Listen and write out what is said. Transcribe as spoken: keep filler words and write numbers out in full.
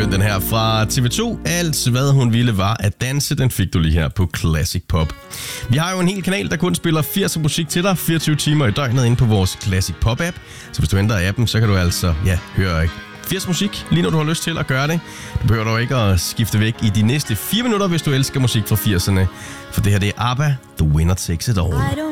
skøn den her fra T V to. Alt hvad hun ville var at danse, den fik du lige her på Classic Pop. Vi har jo en hel kanal, der kun spiller firs musik til dig, fireogtyve timer i døgnet inde på vores Classic Pop app. Så hvis du henter appen, så kan du altså ja, høre firs musik, lige når du har lyst til at gøre det. Du behøver dog ikke at skifte væk i de næste fire minutter, hvis du elsker musik fra firserne. For det her, det er ABBA, The Winner Takes It All.